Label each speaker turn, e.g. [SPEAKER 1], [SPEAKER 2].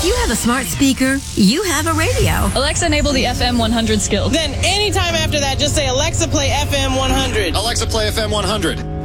[SPEAKER 1] you have a smart speaker, you have a radio.
[SPEAKER 2] Alexa, enable the FM 100 skill.
[SPEAKER 3] Then anytime after that, just say, Alexa, play FM 100.
[SPEAKER 4] Alexa, play FM 100.